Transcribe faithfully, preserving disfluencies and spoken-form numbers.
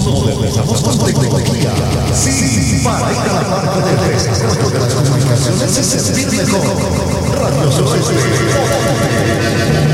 nos modernizamos con tecnología. Sí, para ir a la parte del desarrollo de las comunicaciones y servir mejor. Radio Sureste.